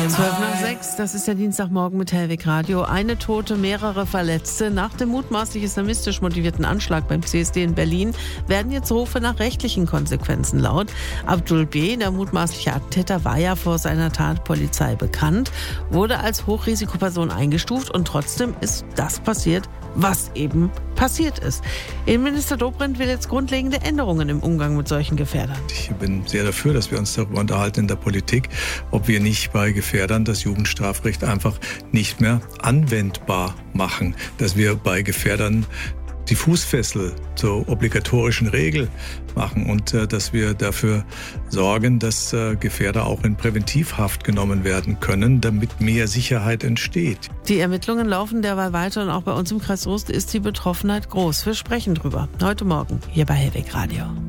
12:06, das ist der Dienstagmorgen mit Hellwig Radio. Eine Tote, mehrere Verletzte. Nach dem mutmaßlich islamistisch motivierten Anschlag beim CSD in Berlin werden jetzt Rufe nach rechtlichen Konsequenzen laut. Abdul B., der mutmaßliche Attentäter, war ja vor seiner Tat Polizei bekannt, wurde als Hochrisikoperson eingestuft und trotzdem ist das passiert, was eben passiert ist. Innenminister Dobrindt will jetzt grundlegende Änderungen im Umgang mit solchen Gefährdern. Ich bin sehr dafür, dass wir uns darüber unterhalten in der Politik, ob wir nicht bei Gefährdern das Jugendstrafrecht einfach nicht mehr anwendbar machen, dass wir bei Gefährdern die Fußfessel zur obligatorischen Regel machen und dass wir dafür sorgen, dass Gefährder auch in Präventivhaft genommen werden können, damit mehr Sicherheit entsteht. Die Ermittlungen laufen derweil weiter und auch bei uns im Kreis Soest ist die Betroffenheit groß. Wir sprechen drüber heute Morgen hier bei Hellwig Radio.